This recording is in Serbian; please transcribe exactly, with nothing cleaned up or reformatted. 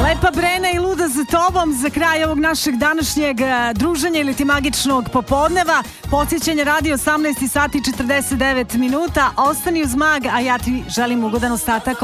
Lepa Brena i Luda za tobom za kraj ovog našeg današnjeg druženja ili ti magičnog popodneva. Podsjećanje radi osamnaest sati i četrdeset devet minuta. Ostani uz Mag, a ja ti želim ugodan ostatak